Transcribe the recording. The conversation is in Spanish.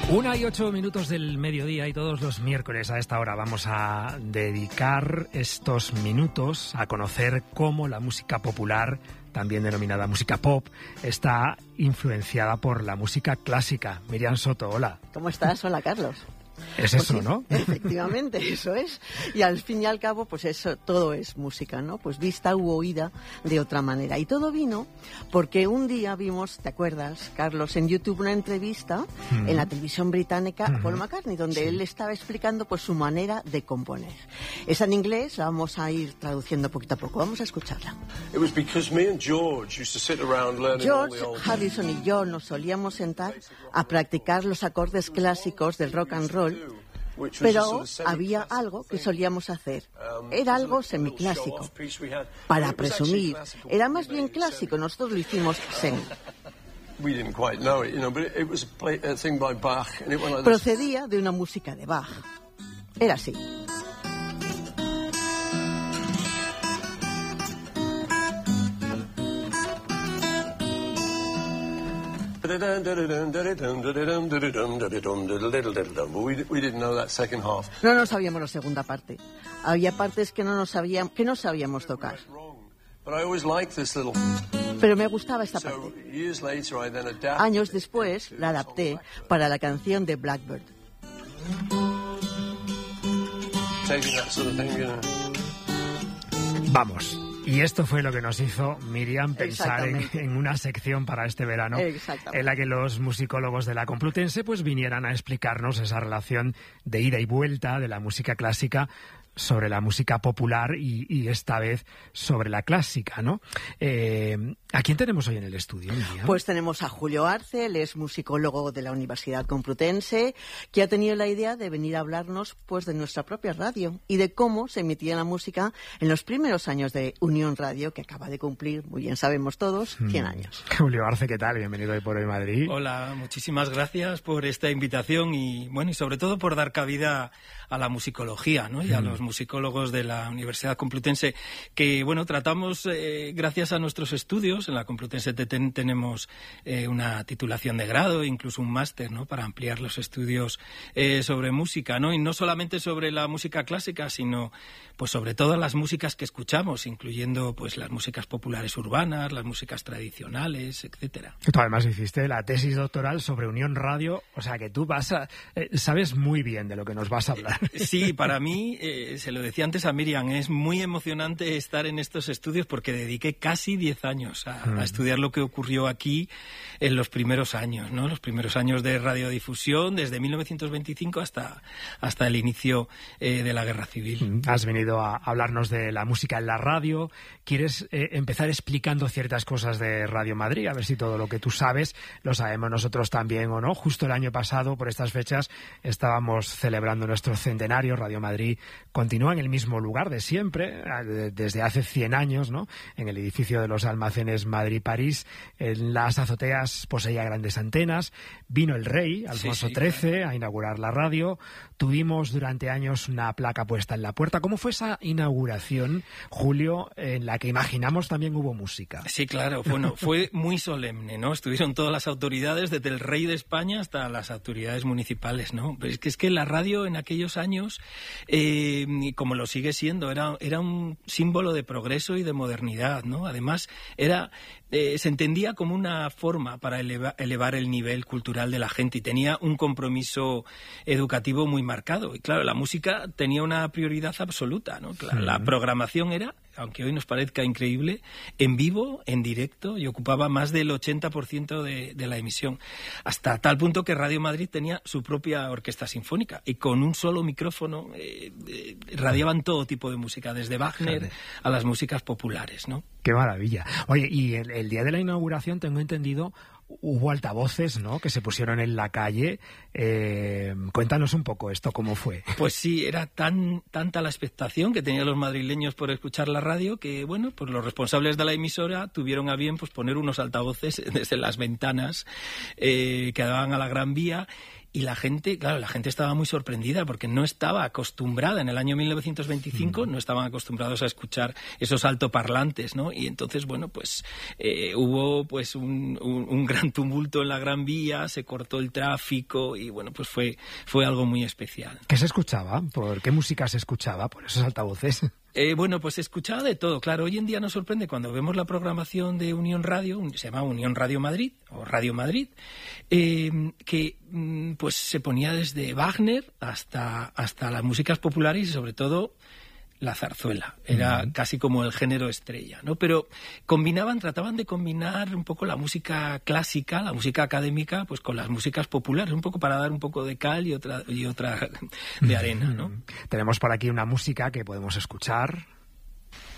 1:08 del mediodía, y todos los miércoles a esta hora vamos a dedicar estos minutos a conocer cómo la música popular, también denominada música pop, está influenciada por la música clásica. Miriam Soto, hola. ¿Cómo estás? Hola, Carlos. Es eso, pues sí, ¿no? Efectivamente, eso es. Y al fin y al cabo, pues eso, todo es música, ¿no? Pues vista u oída de otra manera. Y todo vino porque un día vimos, ¿te acuerdas, Carlos, en YouTube una entrevista en la televisión británica a Paul McCartney, donde él estaba explicando pues su manera de componer. Es en inglés, la vamos a ir traduciendo poquito a poco. Vamos a escucharla. George Harrison y yo nos solíamos sentar a practicar los acordes clásicos del rock and roll, pero había algo que solíamos hacer. Era algo semiclásico. Para presumir, era más bien clásico. Nosotros lo hicimos semi. Procedía de una música de Bach. Era así. No nos sabíamos la segunda parte. Había partes que no sabíamos tocar. Pero me gustaba esta parte. Años después la adapté para la canción de Blackbird. Vamos. Y esto fue lo que nos hizo, Miriam, pensar en una sección para este verano en la que los musicólogos de la Complutense pues vinieran a explicarnos esa relación de ida y vuelta de la música clásica sobre la música popular y esta vez sobre la clásica, ¿no? ¿A quién tenemos hoy en el estudio, Miriam? Pues tenemos a Julio Arce, él es musicólogo de la Universidad Complutense, que ha tenido la idea de venir a hablarnos pues de nuestra propia radio y de cómo se emitía la música en los primeros años de Unión Radio, que acaba de cumplir, muy bien sabemos todos, 100 años. Julio Arce, ¿qué tal? Bienvenido hoy por Hoy Madrid. Hola, muchísimas gracias por esta invitación y sobre todo por dar cabida a la musicología, ¿no? Y a los musicólogos de la Universidad Complutense, que tratamos, gracias a nuestros estudios, en la Complutense tenemos una titulación de grado, incluso un máster, ¿no? Para ampliar los estudios sobre música, ¿no? Y no solamente sobre la música clásica, sino pues sobre todas las músicas que escuchamos, incluyendo pues las músicas populares urbanas, las músicas tradicionales, etcétera. Tú además hiciste la tesis doctoral sobre Unión Radio, o sea que tú sabes muy bien de lo que nos vas a hablar. Sí, para mí, se lo decía antes a Miriam, es muy emocionante estar en estos estudios porque dediqué casi 10 años a estudiar lo que ocurrió aquí en los primeros años, ¿no? Los primeros años de radiodifusión, desde 1925 hasta el inicio de la Guerra Civil. Has venido a hablarnos de la música en la radio. ¿Quieres empezar explicando ciertas cosas de Radio Madrid? A ver si todo lo que tú sabes lo sabemos nosotros también o no. Justo el año pasado, por estas fechas, estábamos celebrando nuestro centenario. Radio Madrid continúa en el mismo lugar de siempre, desde hace 100 años, ¿no? En el edificio de los almacenes Madrid-París. En las azoteas poseía grandes antenas. Vino el rey, Alfonso XIII, a inaugurar la radio. Tuvimos durante años una placa puesta en la puerta. ¿Cómo fue esa inauguración, Julio, en la que imaginamos también hubo música? Sí, claro. Fue muy solemne, ¿no? Estuvieron todas las autoridades, desde el rey de España hasta las autoridades municipales, ¿no? Pero es que la radio en aquellos años, como lo sigue siendo, era un símbolo de progreso y de modernidad, ¿no? Además, se entendía como una forma para elevar el nivel cultural de la gente y tenía un compromiso educativo muy marcado. Y claro, la música tenía una prioridad absoluta, ¿no? La programación era, aunque hoy nos parezca increíble, en vivo, en directo, y ocupaba más del 80% de la emisión. Hasta tal punto que Radio Madrid tenía su propia orquesta sinfónica y con un solo micrófono radiaban todo tipo de música, desde Wagner a las músicas populares, ¿no? ¡Qué maravilla! Oye, y el día de la inauguración, tengo entendido, hubo altavoces, ¿no?, que se pusieron en la calle. Cuéntanos un poco esto, ¿cómo fue? Pues sí, era tanta la expectación que tenían los madrileños por escuchar la radio que, pues los responsables de la emisora tuvieron a bien pues poner unos altavoces desde las ventanas que daban a la Gran Vía. y la gente estaba muy sorprendida porque no estaba acostumbrada, en el año 1925 no estaban acostumbrados a escuchar esos altoparlantes, ¿no? Y entonces, bueno, pues hubo pues un gran tumulto en la Gran Vía, se cortó el tráfico y, bueno, pues fue algo muy especial. ¿Qué se escuchaba? ¿Por qué música se escuchaba por esos altavoces? Bueno, pues se escuchaba de todo. Claro, hoy en día nos sorprende cuando vemos la programación de Unión Radio, se llama Unión Radio Madrid, o Radio Madrid, que pues se ponía desde Wagner hasta las músicas populares y sobre todo la zarzuela. Era casi como el género estrella, ¿no? Pero trataban de combinar un poco la música clásica, la música académica, pues con las músicas populares, un poco para dar un poco de cal y otra de arena, ¿no? Tenemos por aquí una música que podemos escuchar.